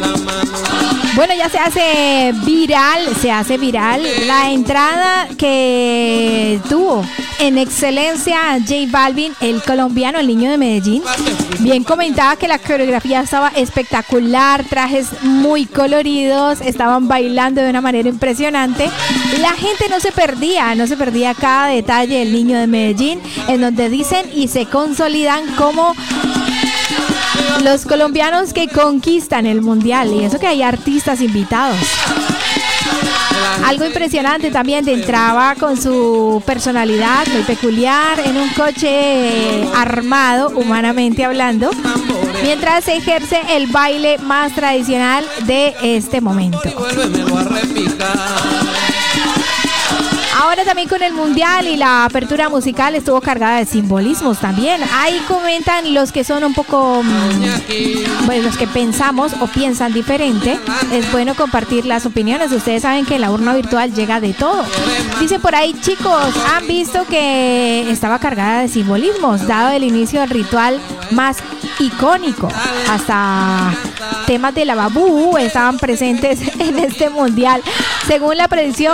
Bueno, ya se hace viral la entrada que tuvo en excelencia J Balvin, el colombiano, el niño de Medellín. Bien comentaba que la coreografía estaba espectacular, trajes muy coloridos, estaban bailando de una manera impresionante. La gente no se perdía cada detalle del niño de Medellín, en donde dicen y se consolidan como los colombianos que conquistan el mundial, y eso que hay artistas invitados. Algo impresionante también, entraba con su personalidad muy peculiar en un coche armado, humanamente hablando, mientras se ejerce el baile más tradicional de este momento. Ahora también con el mundial y la apertura musical estuvo cargada de simbolismos también. Ahí comentan los que son un poco, bueno, los que pensamos o piensan diferente. Es bueno compartir las opiniones. Ustedes saben que en la urna virtual llega de todo. Dice por ahí, chicos, han visto que estaba cargada de simbolismos, dado el inicio del ritual más icónico. Hasta temas de la babú estaban presentes en este mundial. Según la predicción